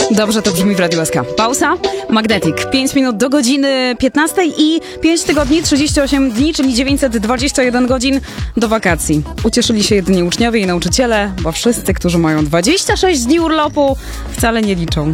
Dobrze to brzmi w Radiu SK. Pauza. Magnetic. 5 minut do godziny 15 i 5 tygodni, 38 dni, czyli 921 godzin do wakacji. Ucieszyli się jedynie uczniowie i nauczyciele, bo wszyscy, którzy mają 26 dni urlopu, wcale nie liczą.